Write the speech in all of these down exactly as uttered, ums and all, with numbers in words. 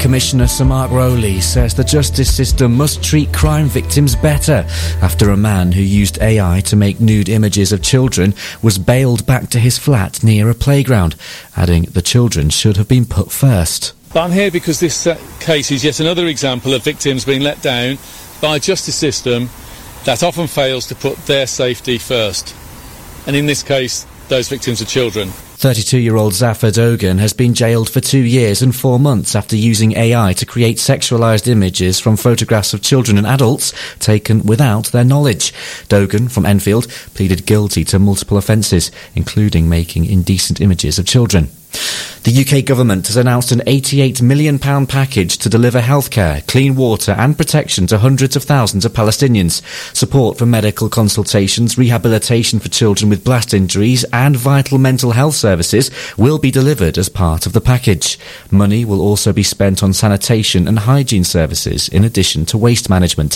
Commissioner Sir Mark Rowley says the justice system must treat crime victims better after a man who used A I to make nude images of children was bailed back to his flat near a playground, adding the children should have been put first. But I'm here because this uh, case is yet another example of victims being let down by a justice system that often fails to put their safety first. And in this case, those victims are children. thirty-two-year-old Zafar Dogan has been jailed for two years and four months after using A I to create sexualised images from photographs of children and adults taken without their knowledge. Dogan, from Enfield, pleaded guilty to multiple offences, including making indecent images of children. The U K government has announced an eighty-eight million pounds package to deliver healthcare, clean water and protection to hundreds of thousands of Palestinians. Support for medical consultations, rehabilitation for children with blast injuries and vital mental health services will be delivered as part of the package. Money will also be spent on sanitation and hygiene services in addition to waste management.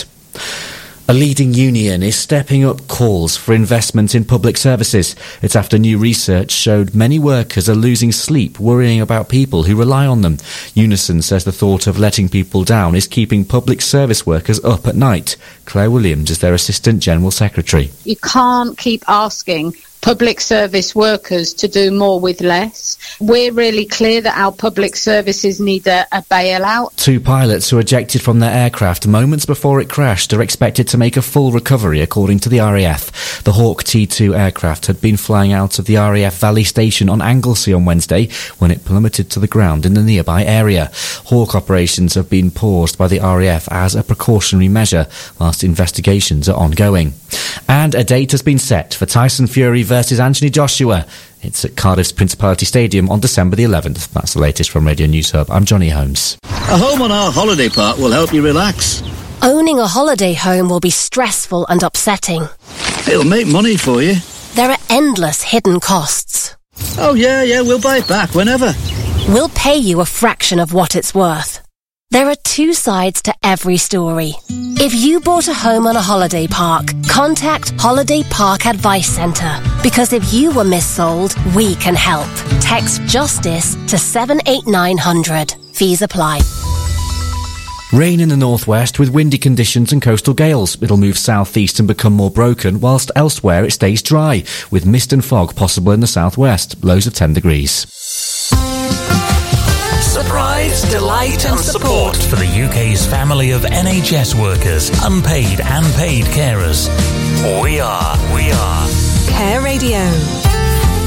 A leading union is stepping up calls for investment in public services. It's after new research showed many workers are losing sleep worrying about people who rely on them. Unison says the thought of letting people down is keeping public service workers up at night. Claire Williams is their Assistant General Secretary. You can't keep asking public service workers to do more with less. We're really clear that our public services need a, a bailout. Two pilots who ejected from their aircraft moments before it crashed are expected to make a full recovery, according to the R A F. The Hawk T two aircraft had been flying out of the R A F Valley Station on Anglesey on Wednesday when it plummeted to the ground in the nearby area. Hawk operations have been paused by the R A F as a precautionary measure, whilst investigations are ongoing. And a date has been set for Tyson Fury versus Anthony Joshua. It's at Cardiff's Principality Stadium on December the eleventh. That's the latest from Radio News Hub. I'm Johnny Holmes. A home on our holiday park will help you relax. Owning a holiday home will be stressful and upsetting. It'll make money for you. There are endless hidden costs. Oh, yeah, yeah, we'll buy it back whenever. We'll pay you a fraction of what it's worth. There are two sides to every story. If you bought a home on a holiday park, contact Holiday Park Advice Centre. Because if you were missold, we can help. Text JUSTICE to seven eight nine hundred. Fees apply. Rain in the northwest with windy conditions and coastal gales. It'll move southeast and become more broken, whilst elsewhere it stays dry, with mist and fog possible in the southwest. Lows of ten degrees. Surprise, delight and support for the U K's family of N H S workers, unpaid and paid carers. We are, we are Care Radio.